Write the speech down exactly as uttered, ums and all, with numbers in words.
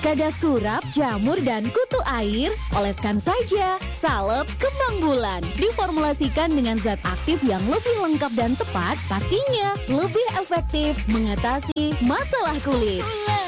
cadas kurap, jamur, dan kutu air? Oleskan saja salep kembang bulan. Diformulasikan dengan zat aktif yang lebih lengkap dan tepat, pastinya lebih efektif mengatasi masalah kulit.